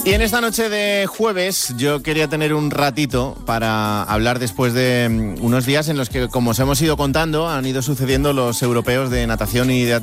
Y en esta noche de jueves yo quería tener un ratito para hablar después de unos días en los que, como os hemos ido contando, han ido sucediendo los europeos de natación y de